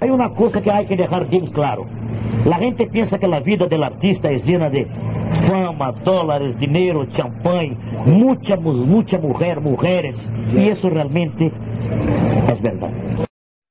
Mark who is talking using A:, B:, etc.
A: Hay una cosa que hay que dejar bien claro. La gente piensa que la vida del artista es llena de fama, dólares, dinero, champán, mucha mujer, mujeres. Y eso realmente es verdad.